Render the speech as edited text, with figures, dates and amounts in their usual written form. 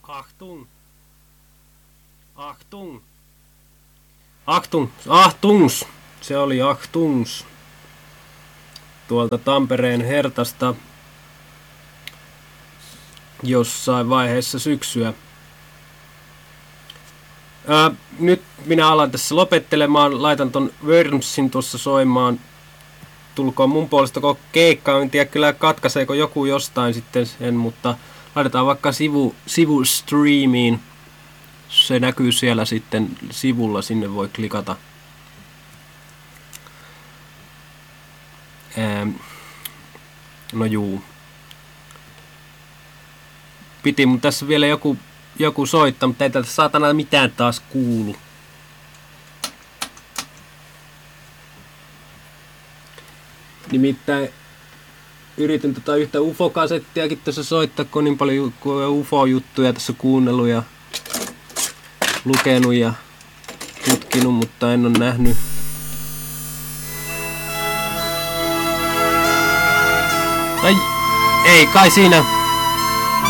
Achtung. Achtung. Achtung. Achtungs. Se oli Achtungs. Tuolta Tampereen Hertasta jossain vaiheessa syksyä. Nyt minä alan tässä lopettelemaan. Laitan ton Wormsin tuossa soimaan. Tulkoon mun puolesta koko keikka. En tiedä kyllä katkaiseeko joku jostain sitten sen, mutta laitetaan vaikka sivustreamiin. Se näkyy siellä sitten sivulla, sinne voi klikata. No juu. Piti mun tässä vielä joku soittaa, mutta ei tältä saatana mitään taas kuulu. Nimittäin yritin yhtä UFO-kasettiakin tässä soittaa, kun on niin paljon UFO-juttuja tässä kuunnellut ja lukenut ja tutkinut, mutta en ole nähnyt. Tai ei kai siinä.